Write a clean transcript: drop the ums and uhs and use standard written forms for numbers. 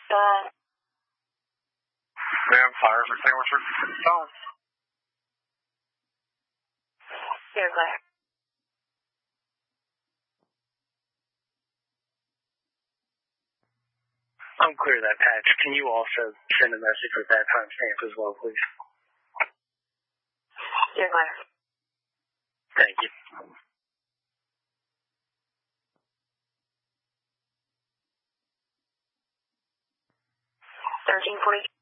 Ma'am, fire extinguisher. Phone. Here, Claire. I'm clear that patch. Can you also send a message with that timestamp as well, please? Here, Claire. Thank you. 1342.